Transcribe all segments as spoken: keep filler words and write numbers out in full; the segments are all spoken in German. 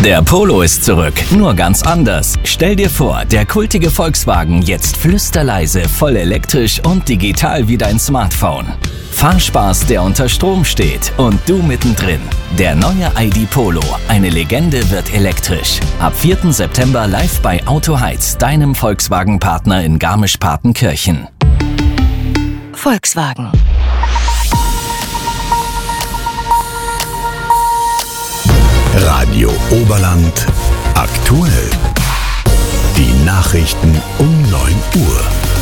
Der Polo ist zurück, nur ganz anders. Stell dir vor, der kultige Volkswagen jetzt flüsterleise, voll elektrisch und digital wie dein Smartphone. Fahrspaß, der unter Strom steht und du mittendrin. Der neue I D Polo, eine Legende, wird elektrisch. Ab vierten September live bei Auto Heiz, deinem Volkswagen-Partner in Garmisch-Partenkirchen. Volkswagen. Radio Oberland aktuell. Die Nachrichten um neun Uhr.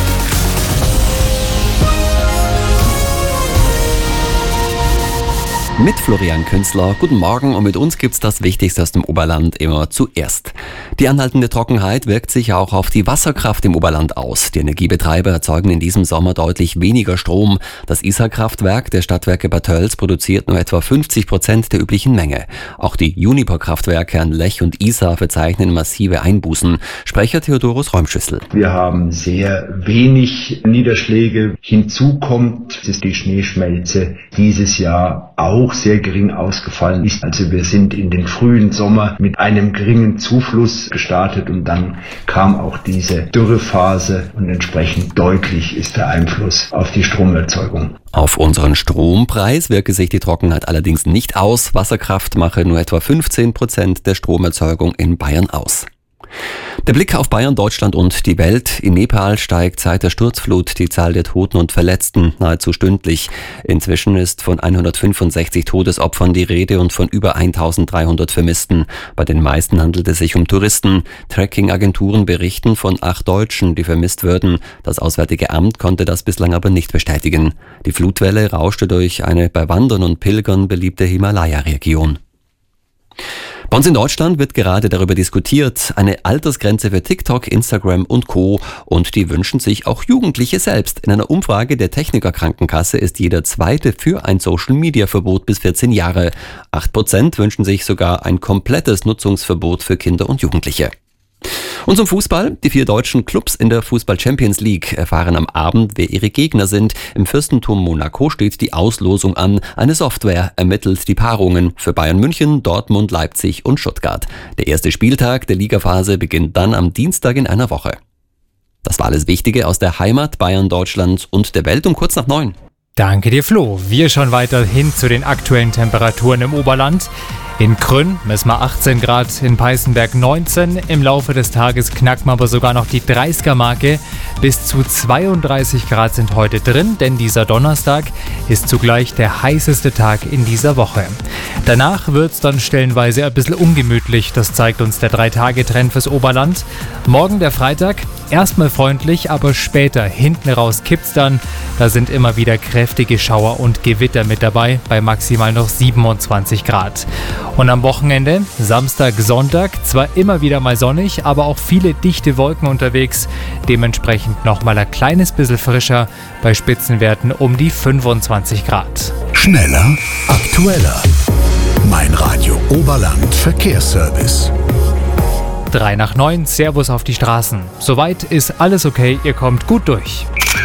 Mit Florian Künzler. Guten Morgen, und mit uns gibt's das Wichtigste aus dem Oberland immer zuerst. Die anhaltende Trockenheit wirkt sich auch auf die Wasserkraft im Oberland aus. Die Energiebetreiber erzeugen in diesem Sommer deutlich weniger Strom. Das Isar-Kraftwerk der Stadtwerke Bad Tölz produziert nur etwa fünfzig Prozent der üblichen Menge. Auch die Uniper-Kraftwerke an Lech und Isar verzeichnen massive Einbußen. Sprecher Theodorus Räumschüssel. Wir haben sehr wenig Niederschläge. Hinzu kommt, dass die Schneeschmelze dieses Jahr auch sehr gering ausgefallen ist. Also wir sind in den frühen Sommer mit einem geringen Zufluss gestartet und dann kam auch diese Dürrephase und entsprechend deutlich ist der Einfluss auf die Stromerzeugung. Auf unseren Strompreis wirke sich die Trockenheit allerdings nicht aus. Wasserkraft mache nur etwa fünfzehn Prozent der Stromerzeugung in Bayern aus. Der Blick auf Bayern, Deutschland und die Welt. In Nepal steigt seit der Sturzflut die Zahl der Toten und Verletzten nahezu stündlich. Inzwischen ist von hundertfünfundsechzig Todesopfern die Rede und von über eintausenddreihundert Vermissten. Bei den meisten handelt es sich um Touristen. Tracking-Agenturen berichten von acht Deutschen, die vermisst würden. Das Auswärtige Amt konnte das bislang aber nicht bestätigen. Die Flutwelle rauschte durch eine bei Wandern und Pilgern beliebte Himalaya-Region. Bei uns in Deutschland wird gerade darüber diskutiert, eine Altersgrenze für TikTok, Instagram und Co. Und die wünschen sich auch Jugendliche selbst. In einer Umfrage der Techniker Krankenkasse ist jeder Zweite für ein Social-Media-Verbot bis vierzehn Jahre. Acht Prozent wünschen sich sogar ein komplettes Nutzungsverbot für Kinder und Jugendliche. Und zum Fußball. Die vier deutschen Clubs in der Fußball-Champions League erfahren am Abend, wer ihre Gegner sind. Im Fürstentum Monaco steht die Auslosung an. Eine Software ermittelt die Paarungen für Bayern München, Dortmund, Leipzig und Stuttgart. Der erste Spieltag der Ligaphase beginnt dann am Dienstag in einer Woche. Das war alles Wichtige aus der Heimat, Bayern, Deutschland und der Welt um kurz nach neun. Danke dir, Flo. Wir schauen weiter hin zu den aktuellen Temperaturen im Oberland. In Krünn messen wir achtzehn Grad, in Peißenberg neunzehn. Im Laufe des Tages knacken wir aber sogar noch die dreißiger-Marke. Bis zu zweiunddreißig Grad sind heute drin, denn dieser Donnerstag ist zugleich der heißeste Tag in dieser Woche. Danach wird es dann stellenweise ein bisschen ungemütlich. Das zeigt uns der drei-Tage-Trend fürs Oberland. Morgen der Freitag, erstmal freundlich, aber später hinten raus kippt's dann. Da sind immer wieder kräftige Schauer und Gewitter mit dabei, bei maximal noch siebenundzwanzig Grad. Und am Wochenende, Samstag, Sonntag, zwar immer wieder mal sonnig, aber auch viele dichte Wolken unterwegs. Dementsprechend nochmal ein kleines bisschen frischer, bei Spitzenwerten um die fünfundzwanzig Grad. Schneller, aktueller. Mein Radio Oberland Verkehrsservice. Drei nach neun, Servus auf die Straßen. Soweit ist alles okay, ihr kommt gut durch.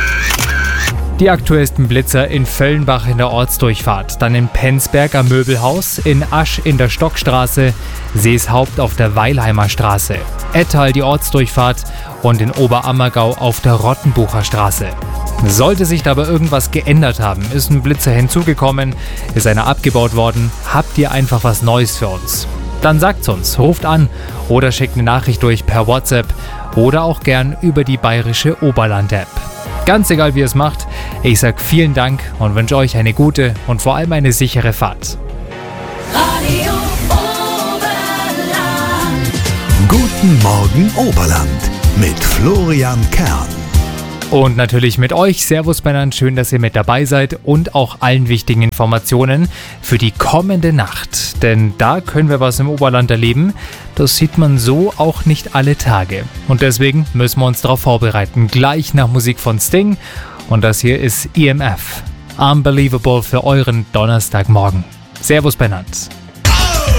Die aktuellsten Blitzer in Völlenbach in der Ortsdurchfahrt, dann in Penzberg am Möbelhaus, in Asch in der Stockstraße, Seeshaupt auf der Weilheimer Straße, Ettal die Ortsdurchfahrt und in Oberammergau auf der Rottenbucher Straße. Sollte sich dabei irgendwas geändert haben, ist ein Blitzer hinzugekommen, ist einer abgebaut worden, habt ihr einfach was Neues für uns? Dann sagt's uns, ruft an oder schickt eine Nachricht durch per WhatsApp oder auch gern über die bayerische Oberland-App. Ganz egal, wie ihr es macht, ich sag vielen Dank und wünsche euch eine gute und vor allem eine sichere Fahrt. Radio Oberland. Guten Morgen Oberland mit Florian Kern. Und natürlich mit euch. Servus Männern, schön, dass ihr mit dabei seid und auch allen wichtigen Informationen für die kommende Nacht. Denn da können wir was im Oberland erleben. Das sieht man so auch nicht alle Tage. Und deswegen müssen wir uns darauf vorbereiten. Gleich nach Musik von Sting. Und das hier ist E M F. Unbelievable für euren Donnerstagmorgen. Servus Männern.